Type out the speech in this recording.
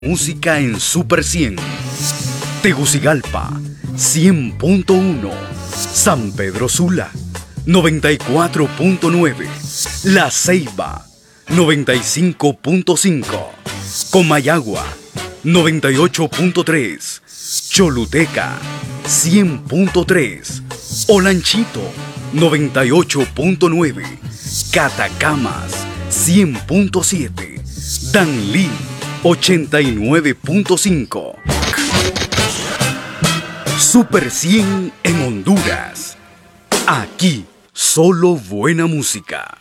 Música en Super 100. Tegucigalpa 100.1. San Pedro Sula 94.9. La Ceiba 95.5. Comayagua 98.3. Choluteca 100.3. Olanchito 98.9. Catacamas 100.7. Danlí 89.5. Super 100 en Honduras. Aquí solo buena música.